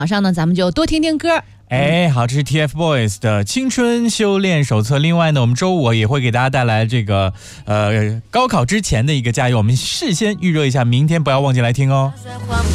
马上呢，咱们就多听听歌。 好，这是 TFBOYS 的青春修炼手册。另外呢，我们周五也会给大家带来这个高考之前的一个加油，我们事先预热一下，明天不要忘记来听哦。